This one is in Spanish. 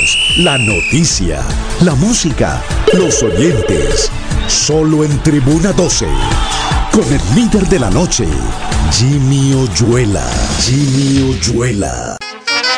hechos, la noticia, la música, los oyentes. Solo en Tribuna 12. Con el líder de la noche, Jimmy Oyuela. Jimmy Oyuela.